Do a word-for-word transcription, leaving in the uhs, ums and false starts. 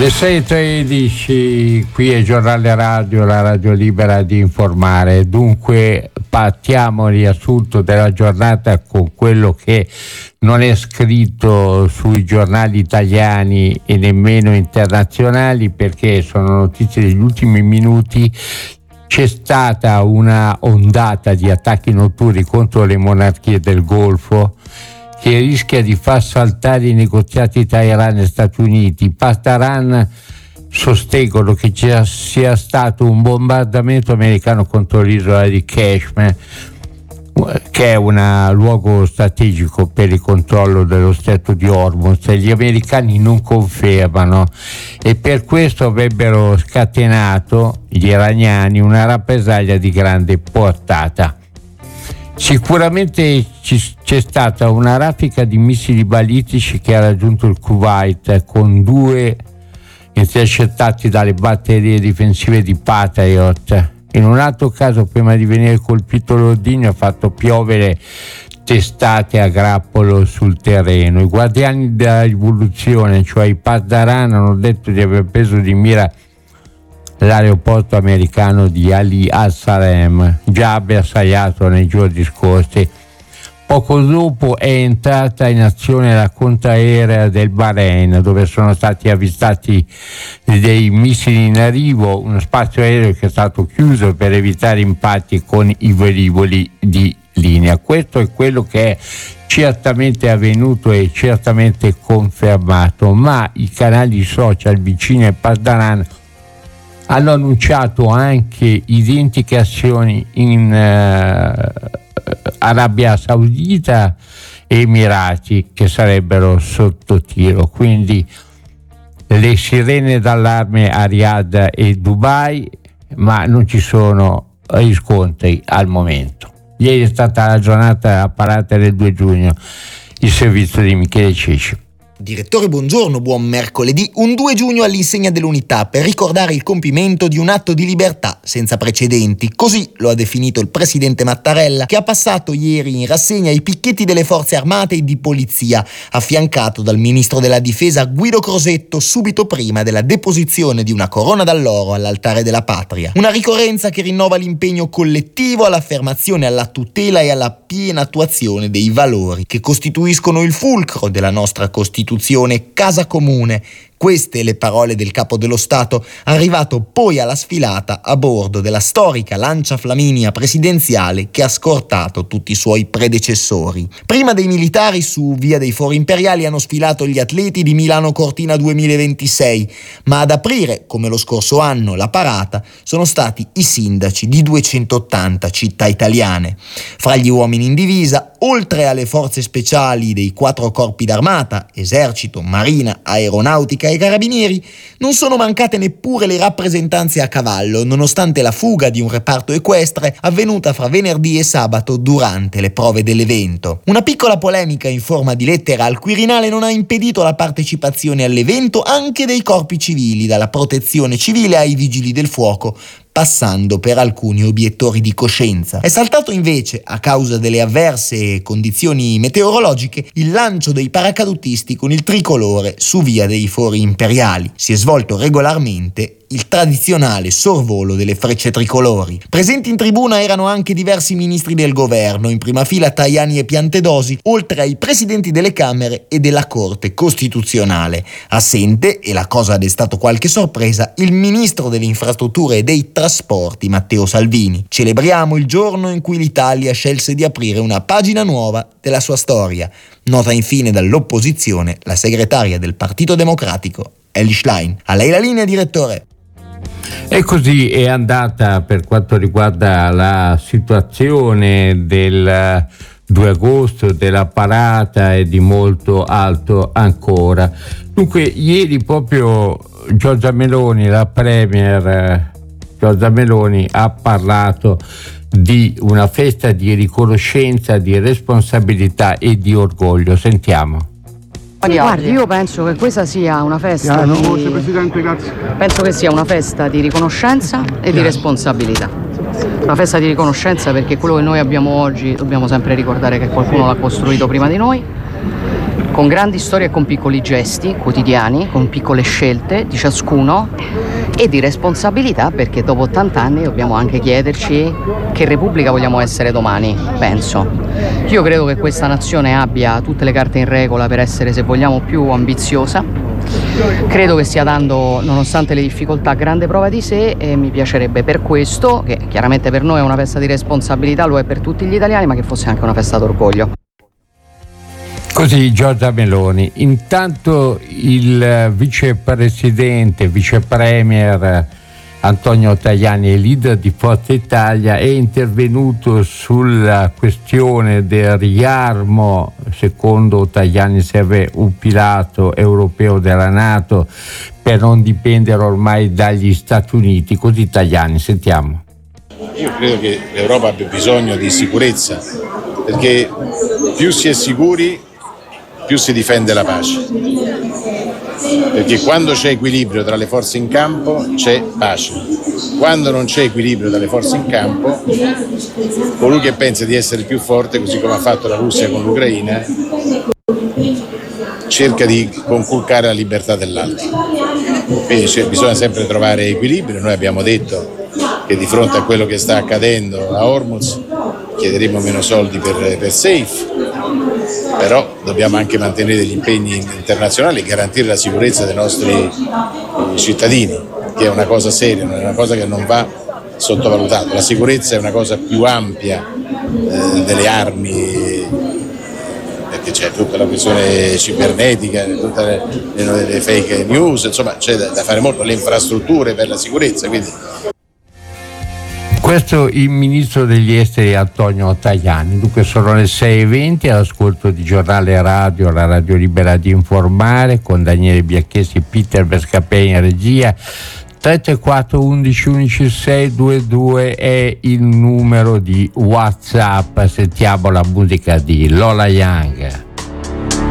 Le sei e tredici, qui è Giornale Radio, la radio libera di informare. Dunque partiamo il riassunto della giornata con quello che non è scritto sui giornali italiani e nemmeno internazionali, perché sono notizie degli ultimi minuti. C'è stata una ondata di attacchi notturni contro le monarchie del Golfo che rischia di far saltare i negoziati tra Iran e Stati Uniti. I Pasdaran sostengono che ci sia stato un bombardamento americano contro l'isola di Kashmir, che è un luogo strategico per il controllo dello stretto di Hormuz. Gli americani non confermano e per questo avrebbero scatenato gli iraniani una rappresaglia di grande portata. Sicuramente ci, c'è stata una raffica di missili balistici che ha raggiunto il Kuwait, con due intercettati dalle batterie difensive di Patriot. In un altro caso, prima di venire colpito l'ordigno, ha fatto piovere testate a grappolo sul terreno. I guardiani della rivoluzione, cioè i Pasdaran, hanno detto di aver preso di mira l'aeroporto americano di Ali al-Salem, già bersagliato nei giorni scorsi. Poco dopo è entrata in azione la contraerea del Bahrain, dove sono stati avvistati dei missili in arrivo, uno spazio aereo che è stato chiuso per evitare impatti con i velivoli di linea. Questo è quello che è certamente avvenuto e certamente confermato, ma i canali social vicini al Pasdaran hanno annunciato anche identiche azioni in uh, Arabia Saudita e Emirati, che sarebbero sotto tiro. Quindi le sirene d'allarme a Riyadh e Dubai, ma non ci sono riscontri al momento. Ieri è stata la giornata a parata del due giugno, il servizio di Michele Ceci. Direttore, buongiorno, buon mercoledì. Un due giugno all'insegna dell'unità per ricordare il compimento di un atto di libertà senza precedenti. Così lo ha definito il presidente Mattarella, che ha passato ieri in rassegna i picchetti delle forze armate e di polizia, affiancato dal ministro della difesa Guido Crosetto subito prima della deposizione di una corona d'alloro all'altare della patria. Una ricorrenza che rinnova l'impegno collettivo all'affermazione, alla tutela e alla piena attuazione dei valori che costituiscono il fulcro della nostra Costituzione. Casa comune. Queste le parole del capo dello Stato, arrivato poi alla sfilata a bordo della storica Lancia Flaminia presidenziale che ha scortato tutti i suoi predecessori. Prima dei militari, su Via dei Fori Imperiali hanno sfilato gli atleti di Milano Cortina duemilaventisei, ma ad aprire, come lo scorso anno, la parata sono stati i sindaci di duecentottanta città italiane. Fra gli uomini in divisa, oltre alle forze speciali dei quattro corpi d'armata, esercito, marina, aeronautica e carabinieri, non sono mancate neppure le rappresentanze a cavallo, nonostante la fuga di un reparto equestre avvenuta fra venerdì e sabato durante le prove dell'evento. Una piccola polemica in forma di lettera al Quirinale non ha impedito la partecipazione all'evento anche dei corpi civili, dalla protezione civile ai vigili del fuoco, passando per alcuni obiettori di coscienza. È saltato invece, a causa delle avverse condizioni meteorologiche, il lancio dei paracadutisti con il tricolore su Via dei Fori Imperiali. Si è svolto regolarmente il tradizionale sorvolo delle frecce tricolori. Presenti in tribuna erano anche diversi ministri del governo, in prima fila Tajani e Piantedosi, oltre ai presidenti delle Camere e della Corte Costituzionale. Assente, e la cosa ha destato qualche sorpresa, il ministro delle infrastrutture e dei trasporti Matteo Salvini. Celebriamo il giorno in cui l'Italia scelse di aprire una pagina nuova della sua storia. Nota infine dall'opposizione la segretaria del Partito Democratico, Elly Schlein. A lei la linea, direttore. E così è andata per quanto riguarda la situazione del due agosto, della parata e di molto altro ancora. Dunque, ieri proprio Giorgia Meloni, la premier Giorgia Meloni, ha parlato di una festa di riconoscenza, di responsabilità e di orgoglio. Sentiamo. Guardi, io penso che questa sia una festa yeah, di... no, Presidente, grazie. penso che sia una festa di riconoscenza e di responsabilità. Una festa di riconoscenza perché quello che noi abbiamo oggi dobbiamo sempre ricordare che qualcuno l'ha costruito prima di noi, con grandi storie e con piccoli gesti quotidiani, con piccole scelte di ciascuno e di responsabilità, perché dopo ottanta anni dobbiamo anche chiederci che Repubblica vogliamo essere domani, penso. Io credo che questa nazione abbia tutte le carte in regola per essere, se vogliamo, più ambiziosa. Credo che stia dando, nonostante le difficoltà, grande prova di sé, e mi piacerebbe per questo, che chiaramente per noi è una festa di responsabilità, lo è per tutti gli italiani, ma che fosse anche una festa d'orgoglio. Così Giorgia Meloni. Intanto il vicepresidente, vicepremier Antonio Tajani, leader di Forza Italia, è intervenuto sulla questione del riarmo. Secondo Tajani serve un pilastro europeo della NATO per non dipendere ormai dagli Stati Uniti. Così Tajani, sentiamo. Io credo che l'Europa abbia bisogno di sicurezza, perché più si è sicuri più si difende la pace, perché quando c'è equilibrio tra le forze in campo c'è pace, quando non c'è equilibrio tra le forze in campo, colui che pensa di essere più forte, così come ha fatto la Russia con l'Ucraina, cerca di conculcare la libertà dell'altro. Quindi cioè, bisogna sempre trovare equilibrio. Noi abbiamo detto che di fronte a quello che sta accadendo a Hormuz chiederemo meno soldi per, per Safe, però dobbiamo anche mantenere gli impegni internazionali e garantire la sicurezza dei nostri cittadini, che è una cosa seria, è una cosa che non va sottovalutata. La sicurezza è una cosa più ampia eh, delle armi, perché c'è tutta la questione cibernetica, tutte le, le, le fake news, insomma c'è da, da fare molto, le infrastrutture per la sicurezza. Quindi. Questo il ministro degli esteri Antonio Tajani. Dunque sono le sei e venti, all'ascolto di Giornale Radio, la radio libera di informare, con Daniele Biacchesi e Peter Bescapè in regia. tre tre quattro undici undici sei due due è il numero di WhatsApp. Sentiamo la musica di Lola Young.